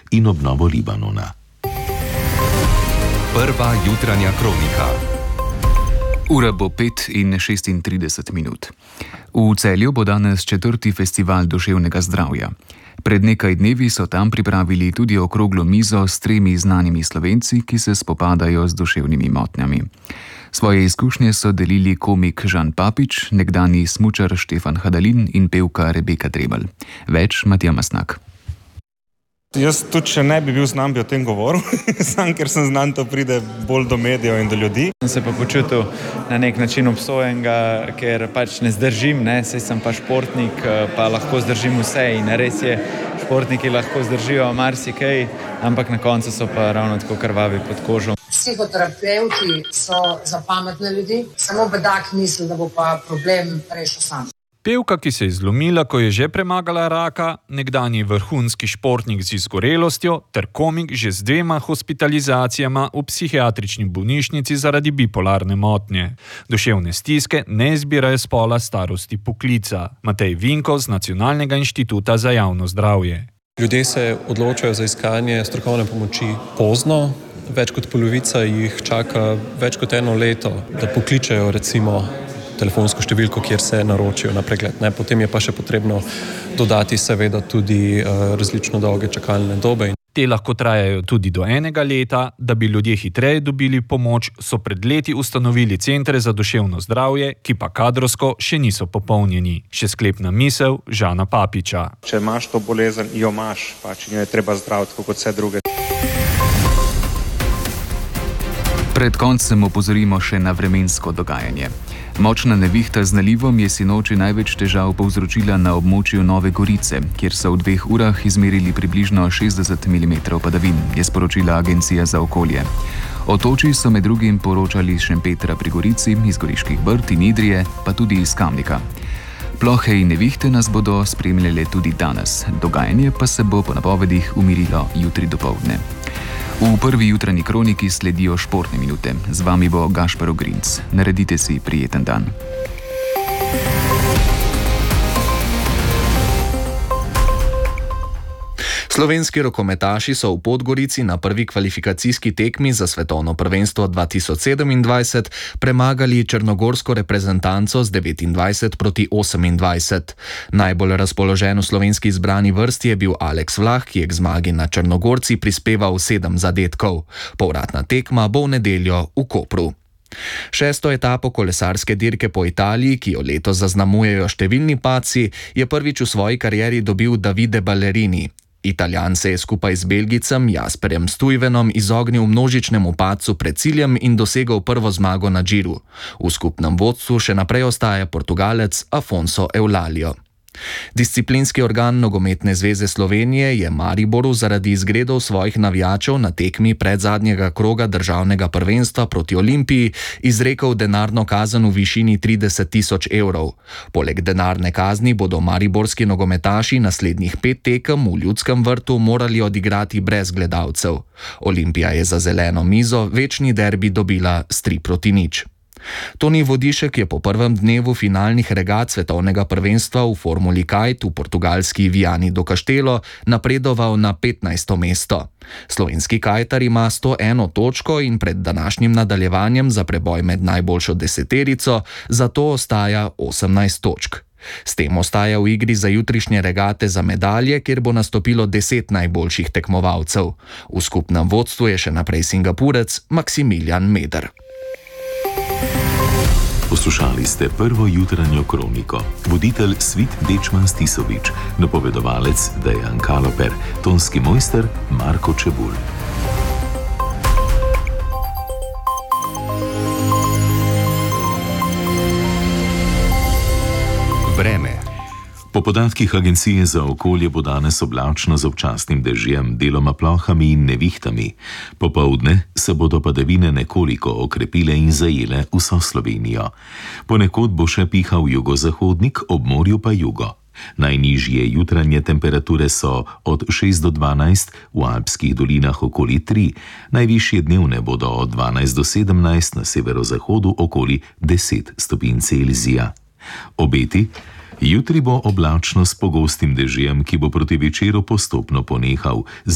in obnovo Libanona. Prva jutranja kronika. Ura bo 5:36. V Celju bo danes 4. festival duševnega zdravja. Pred nekaj dnevi so tam pripravili tudi okroglo mizo s 3 znanimi Slovenci, ki se spopadajo z duševnimi motnjami. Svoje izkušnje so delili komik Žan Papič, nekdanji smučar Štefan Hadalin in pevka Rebeka Trebelj. Več Matija Masnak. Jaz tudi, če ne bi bil znan, bi o tem govoril, sam ker sem znan, to pride bolj do medijev in do ljudi. Sem se pa počutil na nek način obsojenega, ker pač ne zdržim, saj sem pa športnik, pa lahko zdržim vse in res je, športniki lahko zdržijo marsikaj, ampak na koncu so pa ravno tako krvavi pod kožo. Psihoterapevti so za pametne ljudi, samo bedak misli, da bo pa problem rešil sam. Pevka, ki se je zlomila, ko je že premagala raka, nekdanji vrhunski športnik z izgorelostjo ter komik že z 2 hospitalizacijama v psihiatrični bolnišnici zaradi bipolarne motnje. Duševne stiske ne izbirajo spola, starosti, poklica. Matej Vinko z Nacionalnega inštituta za javno zdravje. Ljudje se odločajo za iskanje strokovne pomoči pozno. Več kot polovica jih čaka več kot 1 leto, da pokličejo recimo telefonsko številko, kjer se naročijo na pregled. Potem je pa še potrebno dodati seveda tudi različno dolge čakalne dobe. Te lahko trajajo tudi do 1 leta. Da bi ljudje hitreje dobili pomoč, so pred leti ustanovili centre za duševno zdravje, ki pa kadrovsko še niso popolnjeni. Še sklepna misel Žana Papiča. Če imaš to bolezen, jo imaš, pač njo je treba zdraviti kot vse druge. Pred koncem opozorimo še na vremensko dogajanje. Močna nevihta z nalivom je sinoči največ težav povzročila na območju Nove Gorice, kjer so v 2 urah izmerili približno 60 mm padavin, je sporočila Agencija za okolje. O toči so med drugim poročali iz Šempetra pri Gorici, iz Goriških Brd in Idrije, pa tudi iz Kamnika. Plohe in nevihte nas bodo spremljale tudi danes, dogajanje pa se bo po napovedih umirilo jutri dopoldne. V prvi jutranji kroniki sledijo športne minute. Z vami bo Gašper Ogrinc. Naredite si prijeten dan. Slovenski rokometaši so v Podgorici na prvi kvalifikacijski tekmi za svetovno prvenstvo 2027 premagali črnogorsko reprezentanco z 29-28. Najbolj razpoložen v slovenski izbrani vrsti je bil Aleks Vlah, ki je k zmagi nad Črnogorci prispeval 7 zadetkov. Povratna tekma bo v nedeljo v Kopru. 6. etapo kolesarske dirke po Italiji, ki jo letos zaznamujejo številni padci, je prvič v svoji karieri dobil Davide Ballerini. Italijan se je skupaj z Belgijcem Jasperjem Stuyvenom izognil množičnemu padcu pred ciljem in dosegel prvo zmago na Giru. V skupnem vodstvu še naprej ostaja Portugalec Afonso Eulalio. Disciplinski organ Nogometne zveze Slovenije je Mariboru zaradi izgredov svojih navijačev na tekmi predzadnjega kroga državnega prvenstva proti Olimpiji izrekel denarno kazen v višini 30 000 evrov. Poleg denarne kazni bodo mariborski nogometaši naslednjih 5 tekem v Ljudskem vrtu morali odigrati brez gledalcev. Olimpija je za zeleno mizo večni derbi dobila s 3-0. Toni Vodišek je po prvem dnevu finalnih regat svetovnega prvenstva v Formuli Kite v portugalski Viani do Castelo napredoval na 15. mesto. Slovenski kajtar ima 101 točko in pred današnjim nadaljevanjem za preboj med najboljšo deseterico, zato ostaja 18 točk. S tem ostaja v igri za jutrišnje regate za medalje, kjer bo nastopilo 10 najboljših tekmovalcev. V skupnem vodstvu je še naprej Singapurec Maksimilijan Meder. Poslušali ste prvo jutranjo kroniko. Voditelj Svit Dečman Stisovič, napovedovalec Dejan Kaloper, tonski mojster Marko Čebulj. Vreme. Po podatkih Agencije za okolje bo danes oblačno z občasnim dežjem, deloma plohami in nevihtami. Popoldne se bodo padavine nekoliko okrepile in zajele vso Slovenijo. Ponekod bo še pihal jugozahodnik, ob morju pa jugo. Najnižje jutranje temperature so od 6 do 12, v alpskih dolinah okoli 3, najvišje dnevne bodo od 12 do 17, na severozahodu okoli 10 stopinj Celzija. Obeti: jutri bo oblačno s pogostim dežjem, ki bo proti večeru postopno ponehal.